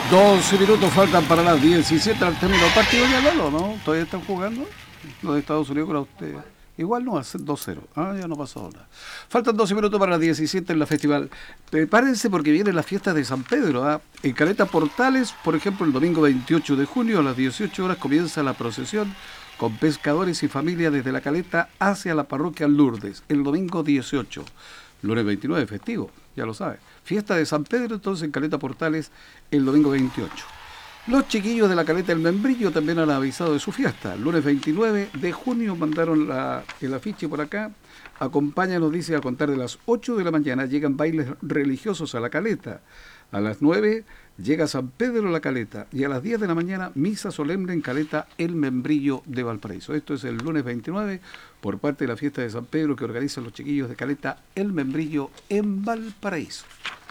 12 minutos faltan para las 17 al término del partido de Lolo, ¿no? ¿Todavía están jugando? Los de Estados Unidos con usted. Igual no, hace 2-0. Ah, ya no pasó nada. Faltan 12 minutos para las 17 en la festival. Prepárense porque viene la fiesta de San Pedro. ¿Ah? En Caleta Portales, por ejemplo, el domingo 28 de junio a las 18 horas comienza la procesión con pescadores y familia desde la Caleta hacia la parroquia Lourdes. El domingo 18. Lunes 29, festivo, ya lo sabe. Fiesta de San Pedro, entonces en Caleta Portales, el domingo 28. Los chiquillos de la Caleta del Membrillo también han avisado de su fiesta. El lunes 29 de junio mandaron el afiche por acá. Acompáñanos, dice, a contar de las 8 de la mañana. Llegan bailes religiosos a la Caleta. A las 9 llega San Pedro a la Caleta. Y a las 10 de la mañana, misa solemne en Caleta el Membrillo de Valparaíso. Esto es el lunes 29 por parte de la fiesta de San Pedro que organizan los chiquillos de Caleta el Membrillo en Valparaíso.